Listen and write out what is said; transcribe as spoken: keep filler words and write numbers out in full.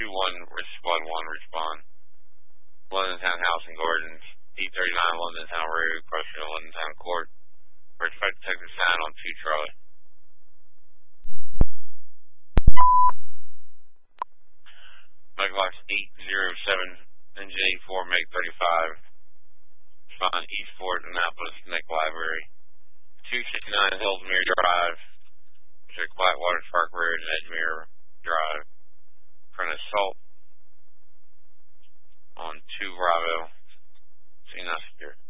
two one, Squad one, respond. London Town House and Gardens, E thirty-nine, London Town Road, crossing to London Town Court. Respect detective sign on two Charlie. Megalox eight zero seven, Engine eighty-four, Meg thirty-five. Respond Eastport, Annapolis, Neck Library. two sixty-nine Hillsmere Drive. Quiet Water Park Road and Edgemere Drive. For an assault on two Bravo. See you next year.